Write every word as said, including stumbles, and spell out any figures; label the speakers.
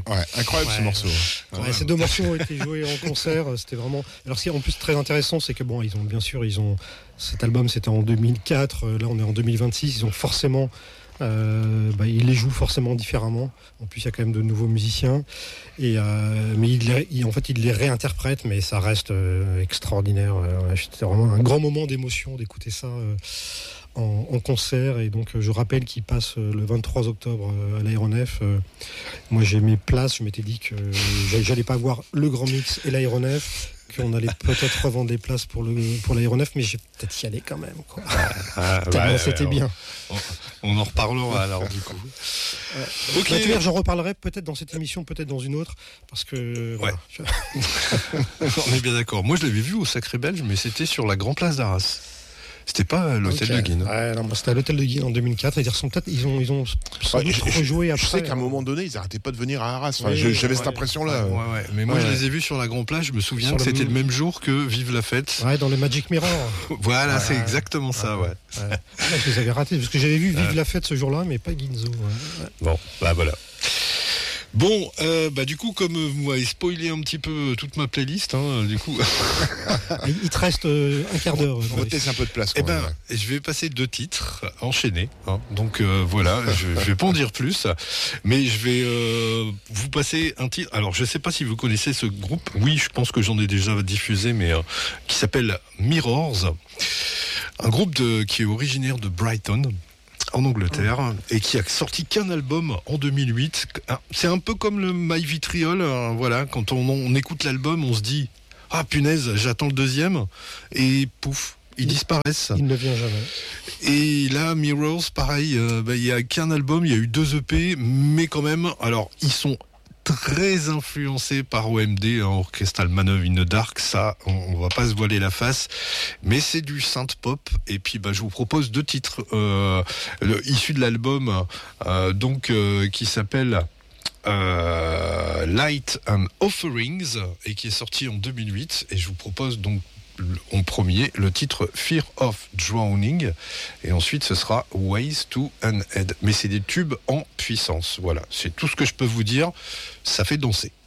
Speaker 1: Ouais, incroyable
Speaker 2: ouais,
Speaker 1: ce morceau.
Speaker 2: Ouais, ouais, ces deux morceaux ont été joués en concert, c'était vraiment. Alors ce qui est en plus très intéressant, c'est que bon, ils ont bien sûr, ils ont cet album, c'était en deux mille quatre, là on est en deux mille vingt-six, ils ont forcément, euh, bah, ils les jouent forcément différemment. En plus, il y a quand même de nouveaux musiciens, et euh, mais ils les, ils, en fait, ils les réinterprètent, mais ça reste euh, extraordinaire. Euh, c'était vraiment un grand moment d'émotion d'écouter ça. Euh, En, en concert, et donc je rappelle qu'il passe le vingt-trois octobre à l'Aéronef. Moi j'ai mes places, je m'étais dit que j'allais pas voir le Grand Mix et l'Aéronef, qu'on allait peut-être revendre les places pour, le, pour l'Aéronef, mais j'ai peut-être y aller quand même, quoi.
Speaker 3: Ah,
Speaker 2: Tellement
Speaker 3: bah,
Speaker 2: c'était
Speaker 3: alors,
Speaker 2: bien.
Speaker 3: On, on en reparlera alors du coup.
Speaker 2: Euh,
Speaker 3: Ok.
Speaker 2: bah, j'en reparlerai peut-être dans cette émission, peut-être dans une autre, parce que
Speaker 3: Ouais.
Speaker 2: voilà.
Speaker 3: On est bien d'accord. Moi je l'avais vu au Sacré Belge, mais c'était sur la Grand Place d'Arras. C'était pas l'hôtel
Speaker 2: Okay.
Speaker 3: de Guine.
Speaker 2: Ouais, non, bah, c'était à l'hôtel de Guine en deux mille quatre. Et ils sont peut-être, ils ont, ils ont sans
Speaker 1: Ouais,
Speaker 2: doute
Speaker 1: je,
Speaker 2: rejoué
Speaker 1: je,
Speaker 2: après.
Speaker 1: je sais qu'à un moment donné, ils arrêtaient pas de venir à Arras. Enfin,
Speaker 2: Oui,
Speaker 1: je,
Speaker 2: oui,
Speaker 1: j'avais
Speaker 2: ouais,
Speaker 1: cette impression-là.
Speaker 3: Ouais, ouais. Mais moi
Speaker 1: Ouais.
Speaker 3: je les ai vus sur la Grand Place. Je me souviens
Speaker 2: Sur
Speaker 3: que
Speaker 2: le-
Speaker 3: c'était le même jour que Vive la Fête.
Speaker 2: Ouais, dans le Magic Mirror.
Speaker 3: Voilà,
Speaker 2: Ouais.
Speaker 3: c'est exactement ça, ouais.
Speaker 2: Ouais. Ouais, je les avais ratés parce que j'avais vu Vive
Speaker 3: Ouais.
Speaker 2: la Fête ce jour-là, mais pas Ginzo. Ouais. Ouais.
Speaker 3: Bon, bah voilà. Bon, euh, bah du coup, comme vous m'avez spoilé un petit peu toute ma playlist, hein, du coup,
Speaker 2: Il, il te reste euh, un quart d'heure.
Speaker 1: On va
Speaker 2: Boris.
Speaker 1: laisser un peu de place.
Speaker 3: eh
Speaker 1: Quand
Speaker 3: ben,
Speaker 1: même, ouais.
Speaker 3: je vais passer deux titres enchaînés. Hein. Donc euh, voilà, je, je vais pas en dire plus, mais je vais euh, vous passer un titre. Alors, je sais pas si vous connaissez ce groupe. Oui, je pense que j'en ai déjà diffusé, mais euh, qui s'appelle Mirrors, un groupe de, qui est originaire de Brighton, en Angleterre, et qui a sorti qu'un album en deux mille huit. C'est un peu comme le My Vitriol, hein, voilà, quand on, on écoute l'album, on se dit « Ah punaise, j'attends le deuxième », et pouf, ils
Speaker 2: Il-
Speaker 3: disparaissent.
Speaker 2: Il ne vient jamais.
Speaker 3: Et là, Mirrors, pareil, euh, bah, il y a qu'un album, il y a eu deux E P, mais quand même, alors, ils sont très influencés par O M D, hein, Orchestral Manoeuvre in the Dark, ça, on, on va pas se voiler la face, mais c'est du synth pop. Et puis, bah, je vous propose deux titres euh, le, issus de l'album, euh, donc euh, qui s'appelle euh, Light and Offerings et qui est sorti en deux mille huit. Et je vous propose donc en premier le titre Fear of Drowning, et ensuite ce sera Ways to an Head. Mais c'est des tubes en puissance. Voilà, c'est tout ce que je peux vous dire. Ça fait danser.